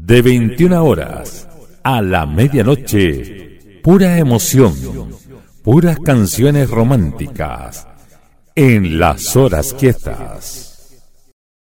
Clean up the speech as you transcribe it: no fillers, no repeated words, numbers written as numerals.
de 21 horas a la medianoche, pura emoción, puras canciones románticas en las horas quietas.